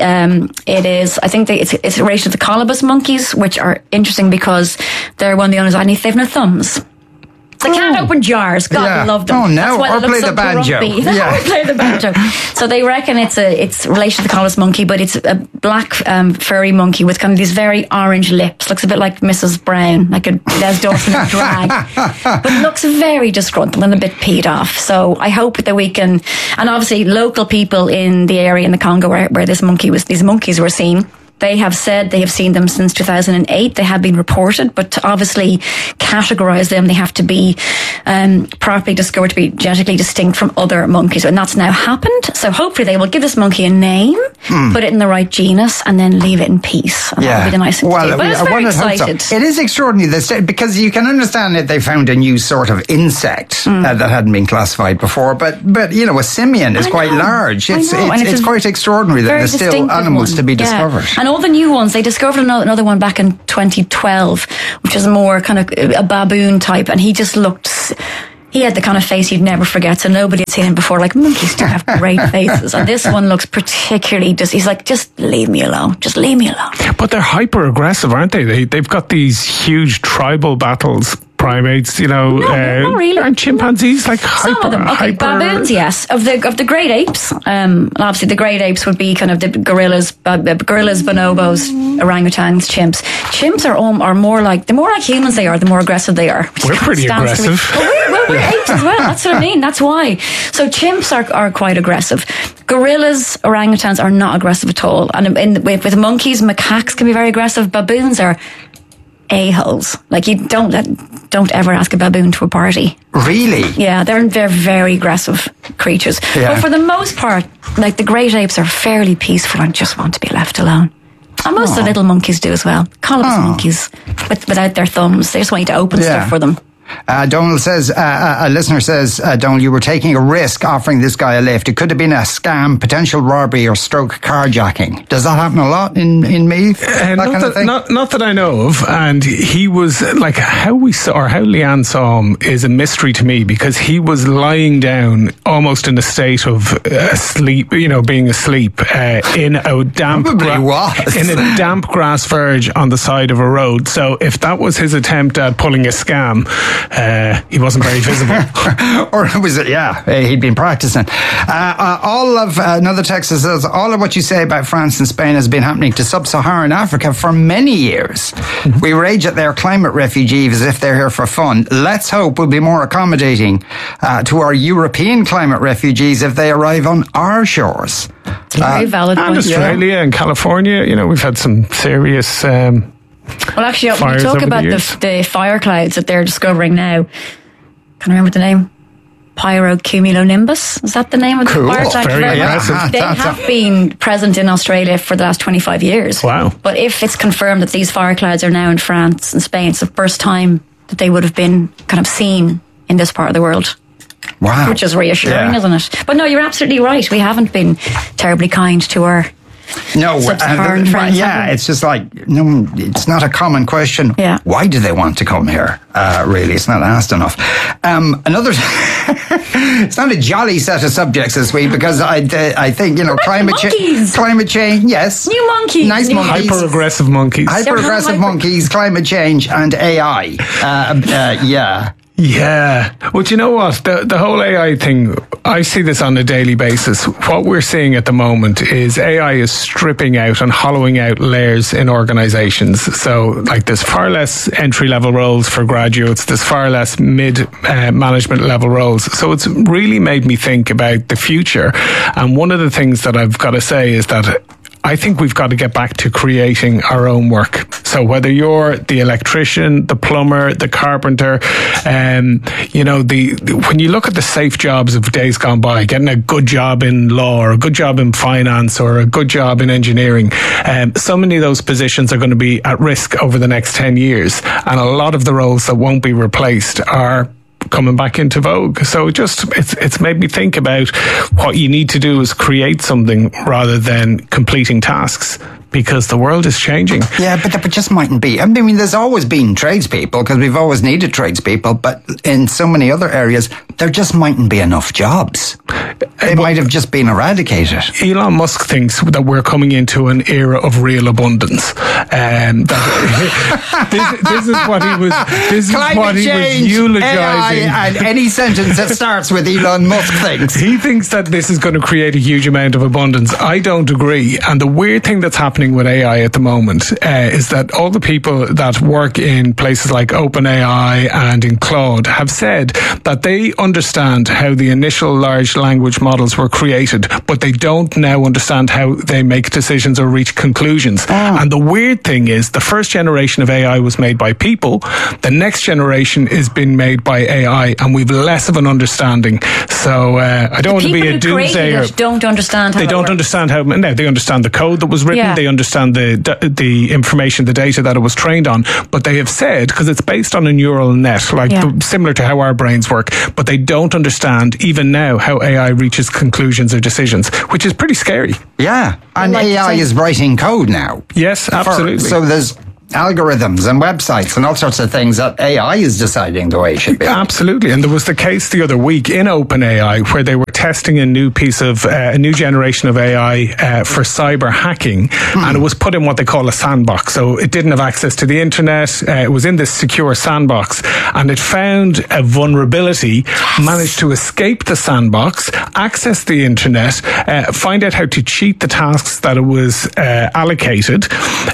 Speaker 9: it's related to the colobus monkeys, which are interesting because they're one of the owners underneath. They've no thumbs. They can't open jars. God, I love them.
Speaker 6: Oh, no.
Speaker 9: That's why
Speaker 6: Or
Speaker 9: they look
Speaker 6: play
Speaker 9: so
Speaker 6: the banjo.
Speaker 9: grumpy.
Speaker 6: Yeah.
Speaker 9: Or play the banjo. So they reckon it's related to the collis monkey, but it's a black furry monkey with kind of these very orange lips. Looks a bit like Mrs. Brown, like a Les Dawson in drag. But looks very disgruntled and a bit peed off. So I hope that we can, and obviously local people in the area in the Congo where these monkeys were seen, they have said they have seen them since 2008. They have been reported, but to obviously categorise them, they have to be properly discovered to be genetically distinct from other monkeys. And that's now happened. So hopefully they will give this monkey a name, put it in the right genus, and then leave it in peace. And that would be the nice thing to do. But I was very excited.
Speaker 6: So. It is extraordinary because you can understand that they found a new sort of insect that hadn't been classified before. But you know, a simian is quite large. It's quite extraordinary that there's still animals to be discovered.
Speaker 9: And all the new ones, they discovered another one back in 2012, which is more kind of a baboon type, and he had the kind of face you'd never forget, so nobody had seen him before. Like, monkeys do have great faces, and this one looks particularly he's like, just leave me alone, just leave me alone.
Speaker 8: But they're hyper aggressive, aren't they? They've got these huge tribal battles. Primates, you know,
Speaker 9: not really.
Speaker 8: And chimpanzees, like
Speaker 9: some of them. Okay, baboons, yes. Of the great apes, obviously the great apes would be kind of the gorillas, bonobos, orangutans, chimps. Chimps are more like humans. They are the more aggressive they are.
Speaker 8: We're pretty aggressive.
Speaker 9: We're apes as well. That's what I mean. That's why. So chimps are quite aggressive. Gorillas, orangutans are not aggressive at all. And with monkeys, macaques can be very aggressive. Baboons are a-holes. Like, you don't ever ask a baboon to a party.
Speaker 6: Really?
Speaker 9: Yeah, they're very aggressive creatures. Yeah. But for the most part, like, the great apes are fairly peaceful and just want to be left alone. And most of the little monkeys do as well. Colobus monkeys, without their thumbs. They just want you to open stuff for them.
Speaker 6: Donald says, a listener says, Donald, you were taking a risk offering this guy a lift. It could have been a scam, potential robbery or stroke carjacking. Does that happen a lot in Meath?
Speaker 8: Not that I know of. And he was like, how Leanne saw him is a mystery to me, because he was lying down almost in a state of sleep, being asleep in a damp grass verge on the side of a road. So if that was his attempt at pulling a scam, he wasn't very visible.
Speaker 6: Or was it? He'd been practicing. Another text says, all of what you say about France and Spain has been happening to sub-Saharan Africa for many years. Mm-hmm. We rage at their climate refugees as if they're here for fun. Let's hope we'll be more accommodating to our European climate refugees if they arrive on our shores.
Speaker 9: Very valid point.
Speaker 8: And Australia and California, we've had some serious...
Speaker 9: Well, actually, we talk about the fire clouds that they're discovering now. Can I remember the name? Pyrocumulonimbus? Is that the name of the fire cloud?
Speaker 8: Very impressive.
Speaker 9: They have been present in Australia for the last 25 years.
Speaker 8: Wow.
Speaker 9: But if it's confirmed that these fire clouds are now in France and Spain, it's the first time that they would have been kind of seen in this part of the world.
Speaker 6: Wow.
Speaker 9: Which is reassuring, isn't it? But no, you're absolutely right. We haven't been terribly kind to our...
Speaker 6: No, it's just like, it's not a common question.
Speaker 9: Yeah.
Speaker 6: Why do they want to come here? Really, it's not asked enough. It's not a jolly set of subjects this week, because I think, climate change, yes.
Speaker 9: New monkeys.
Speaker 6: Nice monkeys.
Speaker 8: Hyper-aggressive monkeys.
Speaker 6: Hyper-aggressive monkeys, climate change, and AI.
Speaker 8: Yeah. Well, do you know what? The whole AI thing, I see this on a daily basis. What we're seeing at the moment is AI is stripping out and hollowing out layers in organizations. So, like, there's far less entry-level roles for graduates. There's far less mid-management level roles. So it's really made me think about the future. And one of the things that I've got to say is that I think we've got to get back to creating our own work. So whether you're the electrician, the plumber, the carpenter, when you look at the safe jobs of days gone by, getting a good job in law or a good job in finance or a good job in engineering, so many of those positions are going to be at risk over the next 10 years. And a lot of the roles that won't be replaced are coming back into vogue. So it's made me think about what you need to do is create something rather than completing tasks, because the world is changing.
Speaker 6: Yeah, but there just mightn't be. I mean, there's always been tradespeople, because we've always needed tradespeople, but in so many other areas, there just mightn't be enough jobs. It might have just been eradicated.
Speaker 8: Elon Musk thinks that we're coming into an era of real abundance. This is what he was. This is what he was eulogizing.
Speaker 6: AI, and any sentence that starts with Elon Musk thinks.
Speaker 8: He thinks that this is going to create a huge amount of abundance. I don't agree. And the weird thing that's happening with AI at the moment is that all the people that work in places like OpenAI and in Claude have said that they understand how the initial large language models were created, but they don't now understand how they make decisions or reach conclusions. And the weird thing is the first generation of AI was made by people. The next generation is being made by AI, and we've less of an understanding. So I don't want to be a doomsayer.
Speaker 9: Don't understand how
Speaker 8: they don't understand how. No, they understand the code that was written. They understand the information, the data that it was trained on. But they have said, because it's based on a neural net, similar to how our brains work, but they don't understand even now how AI reaches conclusions or decisions, which is pretty scary.
Speaker 6: Yeah, and AI is writing code now.
Speaker 8: Yes, absolutely.
Speaker 6: So there's algorithms and websites and all sorts of things that AI is deciding the way it should be.
Speaker 8: Absolutely. And there was the case the other week in OpenAI where they were testing a new piece of a new generation of AI for cyber hacking, and it was put in what they call a sandbox. So it didn't have access to the internet. It was in this secure sandbox, and it found a vulnerability, managed to escape the sandbox, access the internet, find out how to cheat the tasks that it was allocated,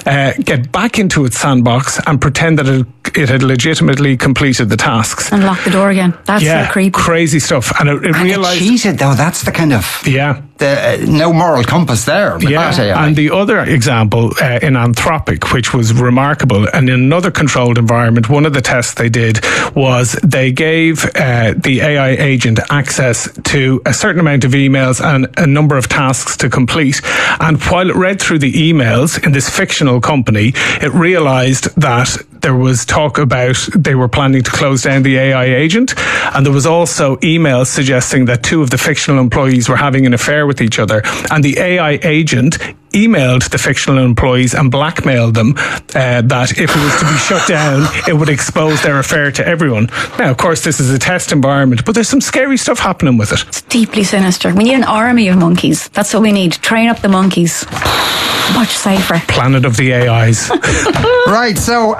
Speaker 8: get back into its sandbox and pretend that it had legitimately completed the tasks.
Speaker 9: And lock the door again. That's so creepy.
Speaker 8: Crazy stuff. And it realised...
Speaker 6: It cheated, though. That's the kind of...
Speaker 8: Yeah.
Speaker 6: No moral compass there.
Speaker 8: And the other example in Anthropic, which was remarkable, and in another controlled environment, one of the tests they did was they gave the AI agent access to a certain amount of emails and a number of tasks to complete. And while it read through the emails in this fictional company, it realised that there was talk about they were planning to close down the AI agent, and there was also emails suggesting that two of the fictional employees were having an affair with each other, and the AI agent emailed the fictional employees and blackmailed them that if it was to be shut down, it would expose their affair to everyone. Now, of course, this is a test environment, but there's some scary stuff happening with it.
Speaker 9: It's deeply sinister. We need an army of monkeys. That's what we need. Train up the monkeys. Much safer.
Speaker 8: Planet of the AIs.
Speaker 6: Right, so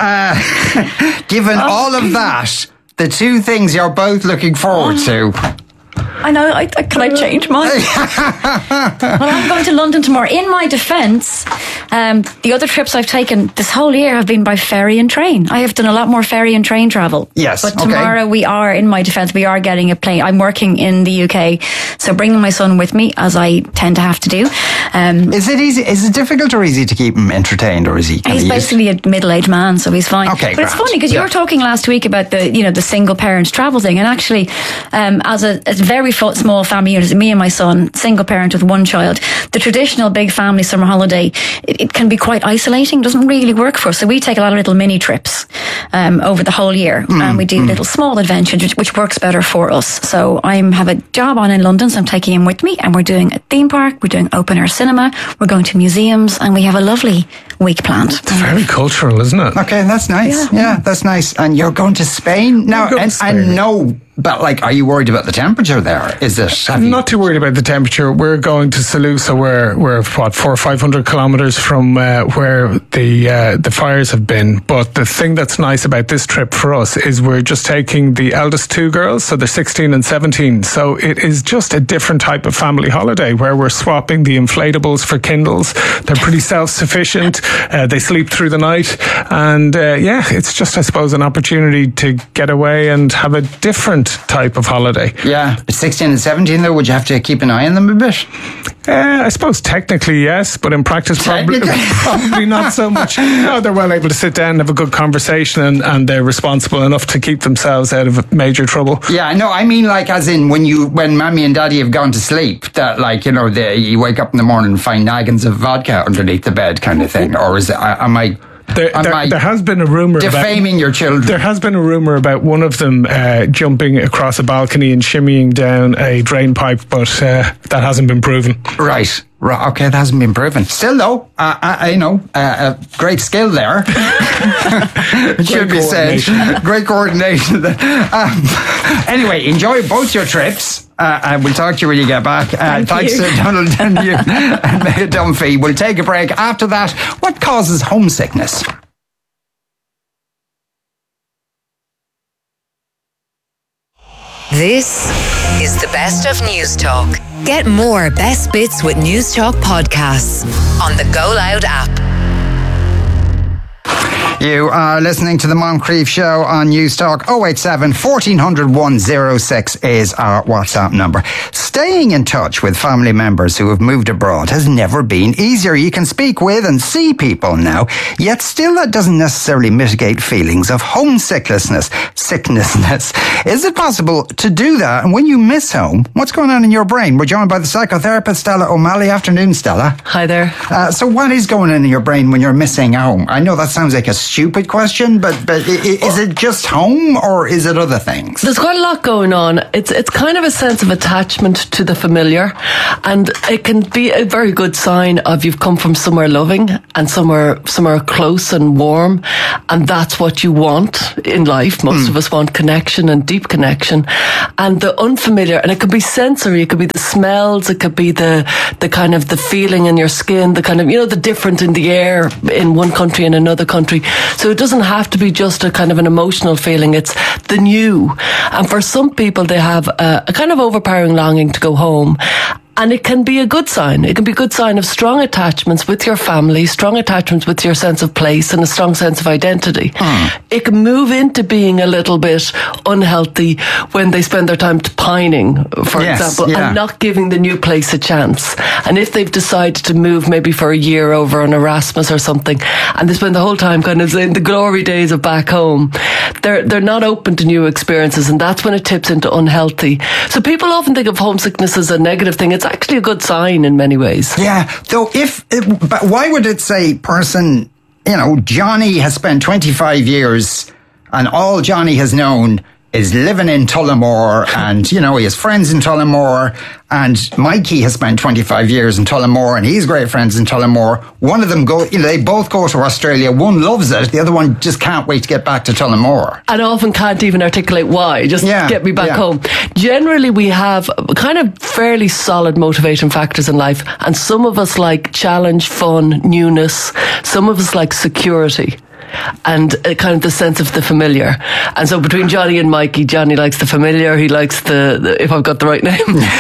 Speaker 6: given all of that, the two things you're both looking forward to...
Speaker 9: I know, can I change mine? Well, I'm going to London tomorrow. In my defence, the other trips I've taken this whole year have been by ferry and train. I have done a lot more ferry and train travel.
Speaker 6: Yes.
Speaker 9: But tomorrow we are, in my defence, we are getting a plane. I'm working in the UK, so bringing my son with me, as I tend to have to do.
Speaker 6: Is it easy? Is it difficult or easy to keep him entertained, or is he?
Speaker 9: He's basically a middle-aged man, so he's fine.
Speaker 6: Okay,
Speaker 9: but it's funny because you were talking last week about the single parent travel thing, and actually, as a very small family unit, me and my son, single parent with one child, the traditional big family summer holiday, it can be quite isolating, doesn't really work for us. So we take a lot of little mini trips over the whole year, and we do little small adventures, which works better for us. So I have a job on in London, so I'm taking him with me, and we're doing a theme park, we're doing open air cinema, we're going to museums, and we have a lovely week planned.
Speaker 8: It's very cultural, isn't it?
Speaker 6: Okay, that's nice. Yeah, that's nice. And you're going to Spain now? I know. But are you worried about the temperature there? Is it?
Speaker 8: I'm not too worried about the temperature. We're going to Salou, so we're 400 or 500 kilometres from where the fires have been. But the thing that's nice about this trip for us is we're just taking the eldest two girls, so they're 16 and 17. So it is just a different type of family holiday where we're swapping the inflatables for Kindles. They're pretty self-sufficient. They sleep through the night, and it's just, I suppose, an opportunity to get away and have a different type of holiday.
Speaker 6: Yeah. 16 and 17 though, would you have to keep an eye on them a bit?
Speaker 8: I suppose technically yes, but in practice probably not so much. No, they're well able to sit down and have a good conversation, and they're responsible enough to keep themselves out of major trouble. Yeah,
Speaker 6: no, I mean as in when mommy and daddy have gone to sleep, that you wake up in the morning and find naggins of vodka underneath the bed kind of thing, or is it, am I...
Speaker 8: There has been a rumour
Speaker 6: defaming your children.
Speaker 8: There has been a rumour about one of them jumping across a balcony and shimmying down a drain pipe, but that hasn't been proven.
Speaker 6: Right. Right, okay, that hasn't been proven. Still, though, a great skill there. It should be said. Great coordination. Anyway, enjoy both your trips. We'll talk to you when you get back. Thanks to Donald and Dunphy. We'll take a break. After that, what causes homesickness?
Speaker 4: This is the best of News Talk. Get more best bits with News Talk podcasts on the Go Loud app.
Speaker 6: You are listening to the Moncrief Show on News Talk. 087 1400 106 is our WhatsApp number. Staying in touch with family members who have moved abroad has never been easier. You can speak with and see people now, yet still that doesn't necessarily mitigate feelings of homesickness. Is it possible to do that? And when you miss home, what's going on in your brain? We're joined by the psychotherapist Stella O'Malley. Afternoon, Stella.
Speaker 10: Hi there.
Speaker 6: So what is going on in your brain when you're missing home? I know that sounds like a stupid question, but is it just home or is it other things?
Speaker 10: There's quite a lot going on. It's kind of a sense of attachment to the familiar, and it can be a very good sign of you've come from somewhere loving and somewhere close and warm, and that's what you want in life. Most of us want connection and deep connection, and the unfamiliar, and it could be sensory, it could be the smells, it could be the kind of the feeling in your skin, the kind of, the different in the air in one country and another country. So it doesn't have to be just a kind of an emotional feeling. It's the new. And for some people, they have a kind of overpowering longing to go home. And it can be a good sign. It can be a good sign of strong attachments with your family, strong attachments with your sense of place and a strong sense of identity. It can move into being a little bit unhealthy when they spend their time pining, for example, and not giving the new place a chance. And if they've decided to move maybe for a year over on Erasmus or something, and they spend the whole time kind of in the glory days of back home, they're not open to new experiences, and that's when it tips into unhealthy. So people often think of homesickness as a negative thing. It's actually a good sign in many ways.
Speaker 6: Yeah, though but why would it say person, Johnny has spent 25 years and all Johnny has known is living in Tullamore and, he has friends in Tullamore, and Mikey has spent 25 years in Tullamore and he's great friends in Tullamore. One of them they both go to Australia. One loves it. The other one just can't wait to get back to Tullamore.
Speaker 10: And often can't even articulate why. Just get me back home. Generally, we have kind of fairly solid motivation factors in life. And some of us like challenge, fun, newness. Some of us like security and kind of the sense of the familiar. And so between Johnny and Mikey, Johnny likes the familiar, he likes the if I've got the right name,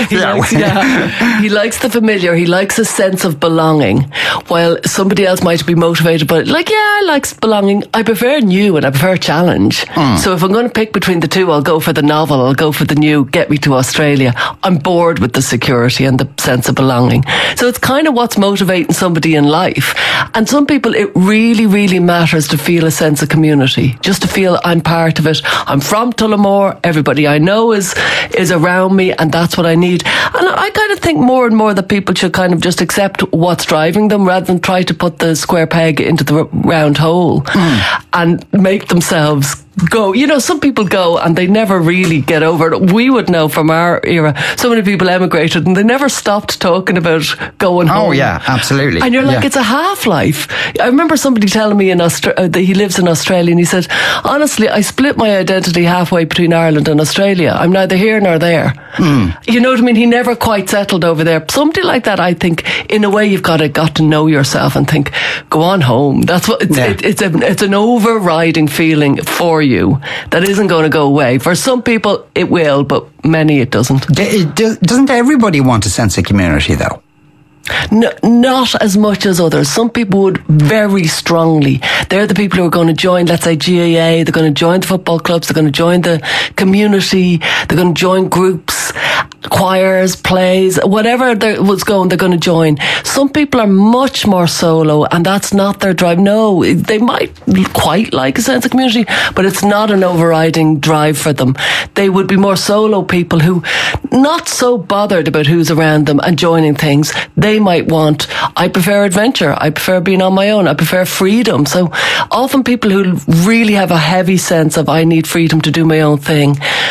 Speaker 10: he likes the familiar, he likes a sense of belonging, while somebody else might be motivated by I like belonging, I prefer new and I prefer challenge. So if I'm going to pick between the two, I'll go for the novel, I'll go for the new, get me to Australia. I'm bored with the security and the sense of belonging. So it's kind of what's motivating somebody in life. And some people, it really, really matters to feel a sense of community, just to feel I'm part of it. I'm from Tullamore, everybody I know is around me, and that's what I need. And I kind of think more and more that people should kind of just accept what's driving them rather than try to put the square peg into the round hole and make themselves go. Some people go and they never really get over it. We would know from our era, so many people emigrated and they never stopped talking about going home.
Speaker 6: Oh yeah, absolutely.
Speaker 10: And you're like, it's a half-life. I remember somebody telling me that he lives in Australia, and he said, honestly, I split my identity halfway between Ireland and Australia. I'm neither here nor there. You know what I mean? He never quite settled over there. Somebody like that, I think, in a way, you've got to know yourself and think, go on home. That's what it's an overriding feeling for you that isn't going to go away. For some people it will, but many it doesn't.
Speaker 6: Doesn't everybody want a sense of community though?
Speaker 10: No, not as much as others. Some people would very strongly. They're the people who are going to join, let's say, GAA. They're going to join the football clubs. They're going to join the community. They're going to join groups, choirs, plays, whatever was going, they're going to join. Some people are much more solo, and that's not their drive. No, they might quite like a sense of community, but it's not an overriding drive for them. They would be more solo people who not so bothered about who's around them and joining things. They might want, I prefer adventure, I prefer being on my own, I prefer freedom. So often people who really have a heavy sense of I need freedom to do my own thing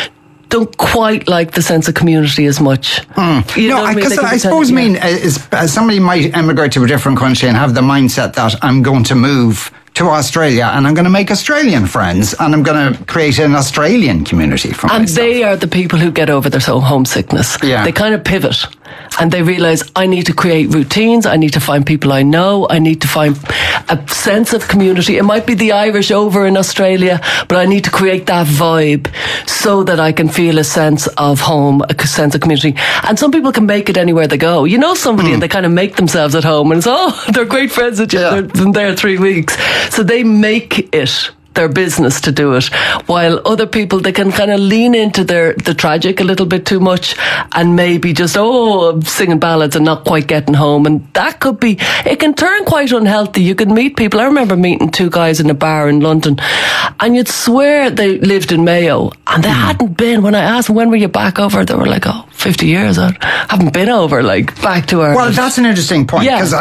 Speaker 10: don't quite like the sense of community as much. You know what I mean?
Speaker 6: Because I suppose, somebody might emigrate to a different country and have the mindset that I'm going to move to Australia and I'm going to make Australian friends and I'm going to create an Australian community for myself.
Speaker 10: And they are the people who get over their homesickness.
Speaker 6: Yeah.
Speaker 10: They kind of pivot and they realise, I need to create routines, I need to find people I know, I need to find a sense of community. It might be the Irish over in Australia, but I need to create that vibe so that I can feel a sense of home, a sense of community. And some people can make it anywhere they go. You know somebody and they kind of make themselves at home and it's, they're great friends with you. They've been there 3 weeks. So they make it their business to do it, while other people, they can kind of lean into the tragic a little bit too much and maybe just singing ballads and not quite getting home, and that could be, it can turn quite unhealthy. You can meet people. I remember meeting 2 guys in a bar in London and you'd swear they lived in Mayo and they hadn't been. When I asked them, when were you back over, they were like, 50 years. I haven't been over, like, back to Ireland.
Speaker 6: Well, that's an interesting point, because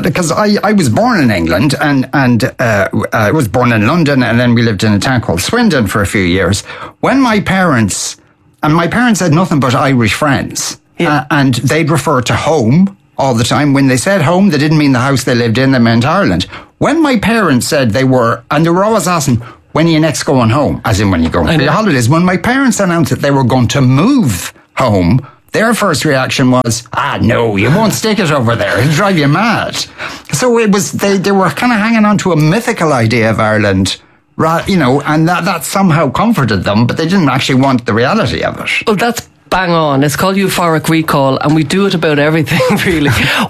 Speaker 6: I was born in England and I was born in London, and then we lived in a town called Swindon for a few years. When my parents had nothing but Irish friends, and they'd refer to home all the time. When they said home, they didn't mean the house they lived in, they meant Ireland. When my parents said they were always asking, when are you next going home? As in, when you go on your holidays. When my parents announced that they were going to move home, their first reaction was, no, you won't stick it over there. It'll drive you mad. So it was, they were kind of hanging on to a mythical idea of Ireland, and that somehow comforted them, but they didn't actually want the reality of it.
Speaker 10: Well, that's bang on. It's called euphoric recall, and we do it about everything, really.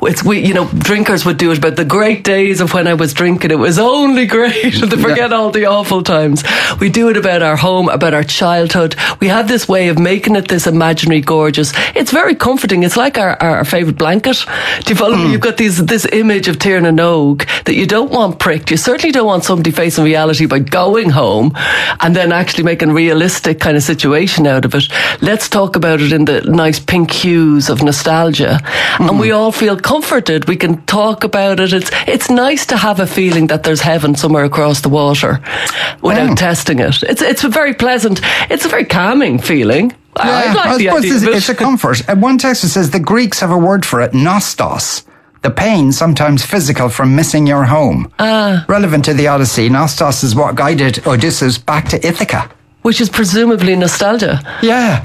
Speaker 10: Drinkers would do it about the great days of when I was drinking. It was only great to forget all the awful times. We do it about our home, about our childhood. We have this way of making it this imaginary gorgeous. It's very comforting. It's like our favourite blanket. Do you follow me? You've got this image of Tiernan Og that you don't want pricked. You certainly don't want somebody facing reality by going home and then actually making a realistic kind of situation out of it. Let's talk about it in the nice pink hues of nostalgia, and we all feel comforted. We can talk about it. It's nice to have a feeling that there's heaven somewhere across the water without testing it. It's a very pleasant, it's a very calming feeling. I suppose
Speaker 6: it's a comfort. One texter says the Greeks have a word for it, nostos. The pain, sometimes physical, from missing your home. Relevant to the Odyssey, nostos is what guided Odysseus back to Ithaca.
Speaker 10: Which is presumably nostalgia.
Speaker 6: Yeah.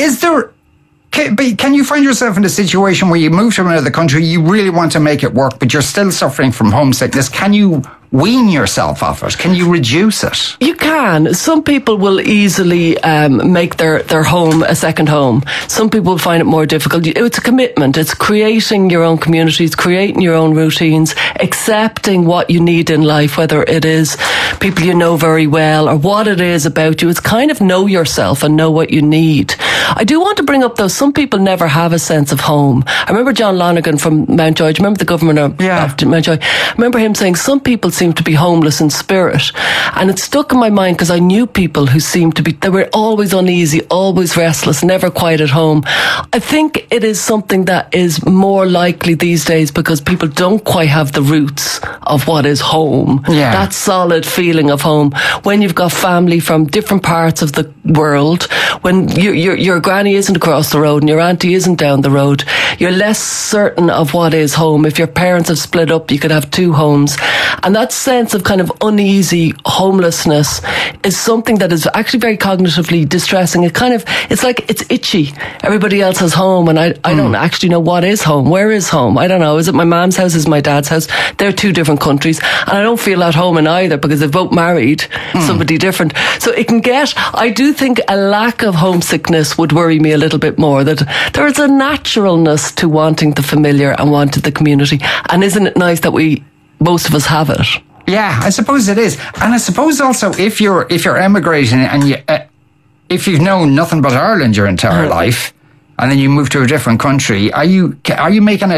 Speaker 6: Can you find yourself in a situation where you move to another country, you really want to make it work, but you're still suffering from homesickness? Can you wean yourself off it? Can you reduce it?
Speaker 10: You can. Some people will easily make their home a second home. Some people will find it more difficult. It's a commitment. It's creating your own communities, creating your own routines, accepting what you need in life, whether it is people you know very well or what it is about you. It's kind of know yourself and know what you need. I do want to bring up, though, some people never have a sense of home. I remember John Lonergan from Mountjoy. Remember the governor of Mountjoy? I remember him saying some people seem to be homeless in spirit, and it stuck in my mind because I knew people who seemed to be, they were always uneasy, always restless, never quite at home. I think it is something that is more likely these days because people don't quite have the roots of what is home, that solid feeling of home. When you've got family from different parts of the world, when your granny isn't across the road and your auntie isn't down the road, you're less certain of what is home. If your parents have split up, you could have 2 homes, and that sense of kind of uneasy homelessness is something that is actually very cognitively distressing. It's like it's itchy. Everybody else has home, and I don't actually know what is home. Where is home? I don't know. Is it my mom's house? Is it my dad's house? They're 2 different countries, and I don't feel at home in either because they've both married somebody different. So it can get, I do think a lack of homesickness would worry me a little bit more, that there is a naturalness to wanting the familiar and wanting the community. And isn't it nice that most of us have it?
Speaker 6: Yeah, I suppose it is. And I suppose also if you're emigrating and if you've known nothing but Ireland your entire life, and then you move to a different country, are you making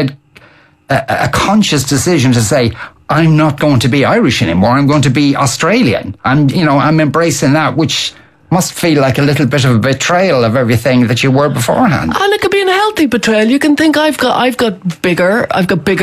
Speaker 6: a conscious decision to say, I'm not going to be Irish anymore, I'm going to be Australian? I'm embracing that, which must feel like a little bit of a betrayal of everything that you were beforehand.
Speaker 10: And it could be a healthy betrayal. You can think I've got bigger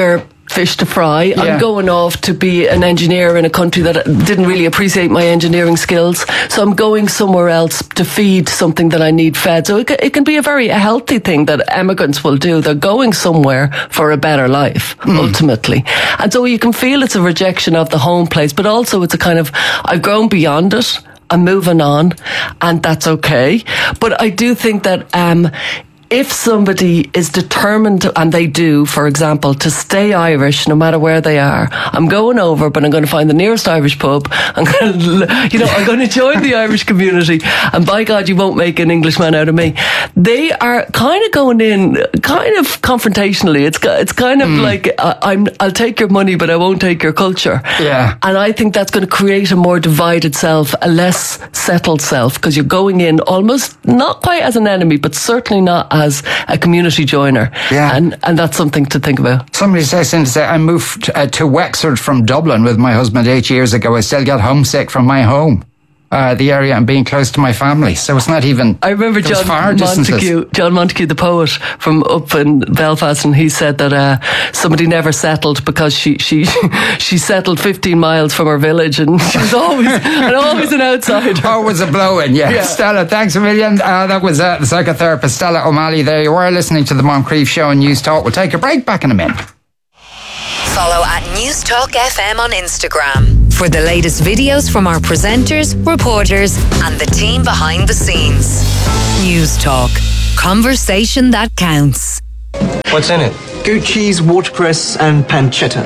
Speaker 10: fish to fry. I'm going off to be an engineer in a country that didn't really appreciate my engineering skills. So I'm going somewhere else to feed something that I need fed. So it can be a very healthy thing that immigrants will do. They're going somewhere for a better life, ultimately. And so you can feel it's a rejection of the home place, but also it's a kind of, I've grown beyond it. I'm moving on, and that's okay. But I do think that if somebody is determined, and they do, for example, to stay Irish no matter where they are, I'm going over, but I'm going to find the nearest Irish pub. I'm going to join the Irish community, and by God, you won't make an Englishman out of me. They are kind of going in, kind of confrontationally. It's kind of like I'll take your money, but I won't take your culture.
Speaker 6: Yeah,
Speaker 10: and I think that's going to create a more divided self, a less settled self, because you're going in almost not quite as an enemy, but certainly not as a community joiner.
Speaker 6: Yeah.
Speaker 10: And that's something to think about.
Speaker 6: Somebody says, I moved to Wexford from Dublin with my husband 8 years ago. I still get homesick from my home. The area and being close to my family. So it's not even...
Speaker 10: I remember John Montague, the poet from up in Belfast, and he said that somebody never settled because she settled 15 miles from her village, and she was always an outsider.
Speaker 6: Always a blow-in, yeah. Stella, thanks a million. That was the psychotherapist Stella O'Malley. There you are, listening to the Moncrief Show on News Talk. We'll take a break, back in a minute.
Speaker 4: Follow at News Talk FM on Instagram for the latest videos from our presenters, reporters, and the team behind the scenes. News Talk. Conversation that counts.
Speaker 11: What's in it? Goat cheese, watercress, and pancetta.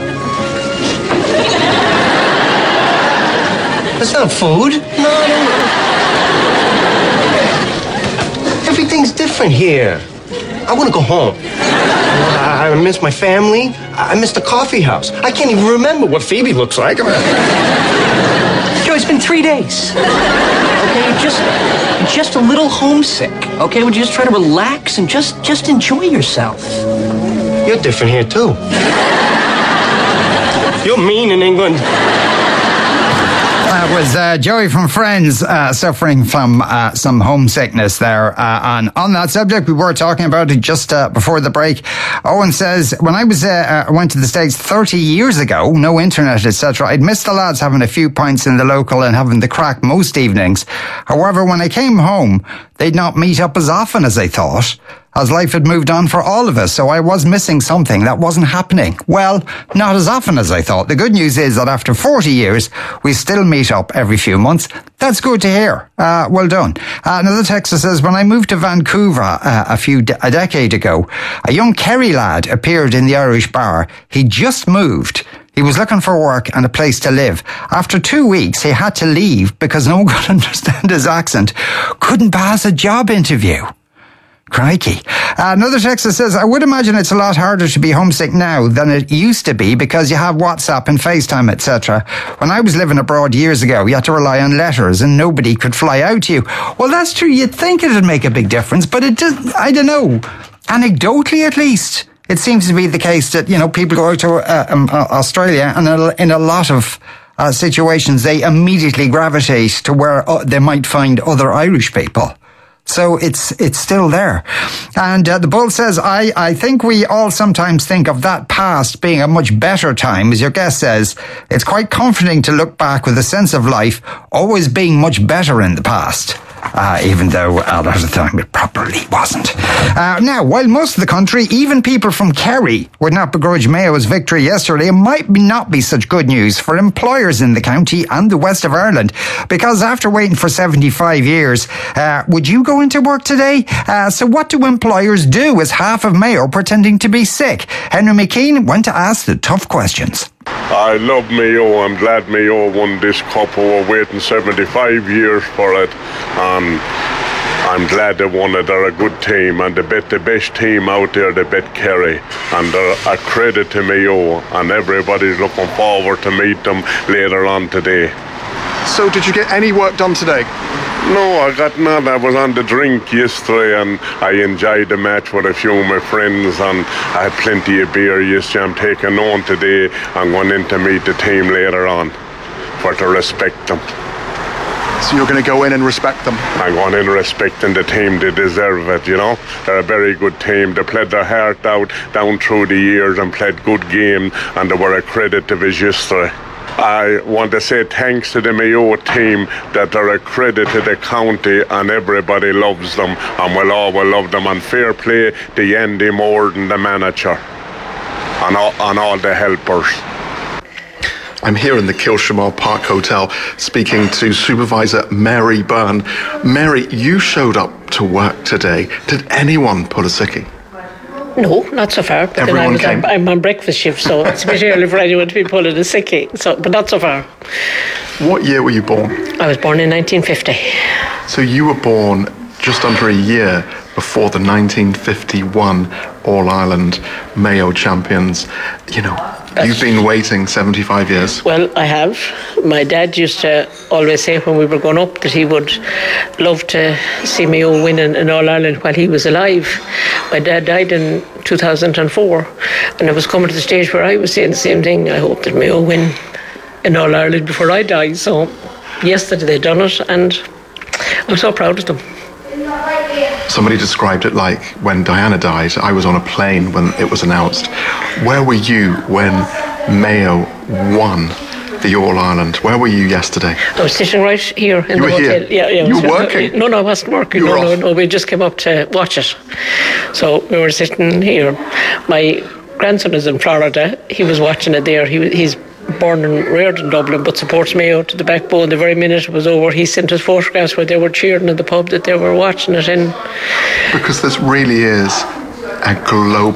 Speaker 11: That's not food. No. Everything's different here. I want to go home. I miss my family. I miss the coffee house. I can't even remember what Phoebe looks like. Joe, it's been 3 days. Okay, you're just a little homesick. Okay, would you just try to relax and just enjoy yourself? You're different here too. You're mean in England.
Speaker 6: That was Joey from Friends suffering from some homesickness there. And on that subject, we were talking about it just before the break. Owen says, when I went to the States 30 years ago, no internet, etc., I'd miss the lads having a few pints in the local and having the crack most evenings. However, when I came home, they'd not meet up as often as I thought, as life had moved on for all of us, so I was missing something that wasn't happening. Well, not as often as I thought. The good news is that after 40 years, we still meet up every few months. That's good to hear. Well done. Another texter says, when I moved to Vancouver a decade ago, a young Kerry lad appeared in the Irish bar. He just moved. He was looking for work and a place to live. After 2 weeks, he had to leave because no one could understand his accent. Couldn't pass a job interview. Crikey. Another texter says, I would imagine it's a lot harder to be homesick now than it used to be because you have WhatsApp and FaceTime, etc. When I was living abroad years ago, you had to rely on letters and nobody could fly out to you. Well, that's true. You'd think it would make a big difference, but it does, I don't know. Anecdotally, at least, it seems to be the case that, people go out to Australia and in a lot of situations, they immediately gravitate to where they might find other Irish people. So it's still there. And the Bull says, I think we all sometimes think of that past being a much better time. As your guest says, it's quite comforting to look back with a sense of life always being much better in the past. Even though a lot of the time it probably wasn't. Now, while most of the country, even people from Kerry, would not begrudge Mayo's victory yesterday, it might not be such good news for employers in the county and the west of Ireland, because after waiting for 75 years, would you go into work today? So what do employers do as half of Mayo pretending to be sick? Henry McKean went to ask the tough questions.
Speaker 12: I love Mayo. I'm glad Mayo won this cup. We were waiting 75 years for it. I'm glad they won it. They're a good team, and they bet the best team out there. They bet Kerry, and they're a credit to Mayo, and everybody's looking forward to meet them later on today.
Speaker 13: So did you get any work done today?
Speaker 12: No, I got none. I was on the drink yesterday and I enjoyed the match with a few of my friends and I had plenty of beer yesterday. I'm taking on today. I'm going in to meet the team later on to respect them.
Speaker 13: So you're going to go in and respect them?
Speaker 12: I'm going in respecting the team. They deserve it, you know. They're a very good team. They played their heart out down through the years and played good game, and they were a credit to his history. I want to say thanks to the Mayo team that they're a credit to the county and everybody loves them and will always love them, and fair play to Andy Moore and the manager and all the helpers.
Speaker 13: I'm here in the Kilshamore Park Hotel speaking to Supervisor Mary Byrne. Mary, you showed up to work today. Did anyone pull a sickie?
Speaker 14: No, not so far. But
Speaker 13: Everyone came?
Speaker 14: I'm on breakfast shift, so it's a bit early for anyone to be pulling a sickie. But not so far.
Speaker 13: What year were you born?
Speaker 14: I was born in 1950.
Speaker 13: So you were born just under a year before the 1951 All-Ireland Mayo champions. You know, you've been waiting 75 years.
Speaker 14: Well, I have. My dad used to always say when we were growing up that he would love to see Mayo win in All-Ireland while he was alive. My dad died in 2004, and I was coming to the stage where I was saying the same thing. I hope that Mayo win in All-Ireland before I die. So yesterday they done it, and I'm so proud of them.
Speaker 13: Somebody described it like when Diana died, I was on a plane when it was announced. Where were you when Mayo won the All-Ireland? Where were you yesterday?
Speaker 14: I was sitting right here in the hotel.
Speaker 13: Here?
Speaker 14: Yeah.
Speaker 13: You were working?
Speaker 14: No, I wasn't working. No, we just came up to watch it. So we were sitting here. My grandson is in Florida. He was watching it there. He's born and reared in Dublin, but supports Mayo to the backbone. The very minute it was over, he sent us photographs where they were cheering in the pub that they were watching it in.
Speaker 13: Because this really is a global